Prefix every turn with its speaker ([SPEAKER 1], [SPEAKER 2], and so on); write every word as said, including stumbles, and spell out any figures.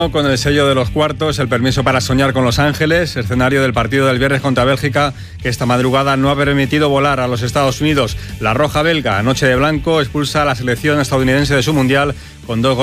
[SPEAKER 1] Con el sello de los cuartos, el permiso para soñar con Los Ángeles, escenario del partido del viernes contra Bélgica, que esta madrugada no ha permitido volar a los Estados Unidos. La roja belga, noche de blanco, expulsa a la selección estadounidense de su mundial con dos goles.